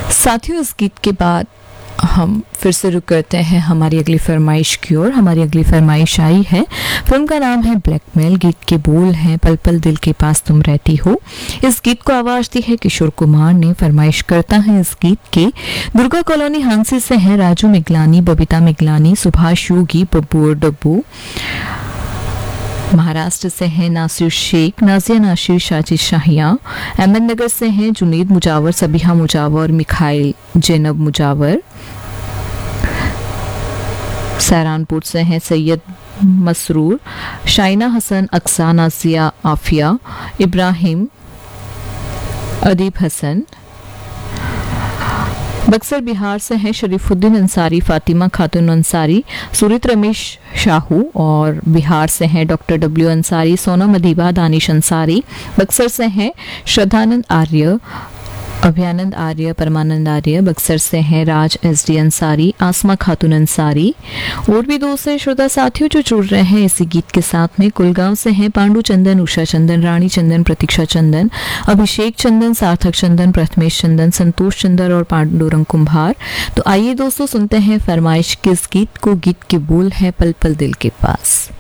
साथियों, इस गीत के बाद हम फिर से रुक करते हैं हमारी अगली फरमाइश की ओर। हमारी अगली फरमाइश आई है, फिल्म का नाम है ब्लैकमेल, गीत के बोल हैं पल पल दिल के पास तुम रहती हो। इस गीत को आवाज दी है किशोर कुमार ने। फरमाइश करता है इस गीत के दुर्गा कॉलोनी हांसी से है राजू मिगलानी, बबीता मिगलानी, सुभाष योगी, बब्बू और डब्बू। महाराष्ट्र से हैं नासिर शेख, नाजिया नाशिर, शाजिद शाहिया। अहमदनगर से हैं जुनीद मुजावर, सबिहा मुजावर, मिखाइल जैनब मुजावर। सहारनपुर से हैं सैयद मसरूर, शाइना हसन, अक्सा, नाजिया आफिया, इब्राहिम, अदीब हसन। बक्सर बिहार से हैं शरीफुद्दीन अंसारी, फातिमा खातून अंसारी, सुरित रमेश शाहू। और बिहार से हैं डॉक्टर डब्ल्यू अंसारी, सोनम अदीबा, दानिश अंसारी। बक्सर से हैं श्रद्धानंद आर्य, अभयानंद आर्य, परमानंद आर्य। बक्सर से हैं राज एस डी अंसारी, आसमा खातून अंसारी। और भी दोस्त हैं श्रोता साथियों जो जुड़ रहे हैं इसी गीत के साथ में। कुलगांव से हैं पांडु चंदन, उषा चंदन, रानी चंदन, प्रतीक्षा चंदन, अभिषेक चंदन, सार्थक चंदन, प्रथमेश चंदन, संतोष चंदन और पांडुरंग कुंभार। तो आइए दोस्तों सुनते हैं फरमाइश किस गीत को। गीत के बोल है पल पल दिल के पास।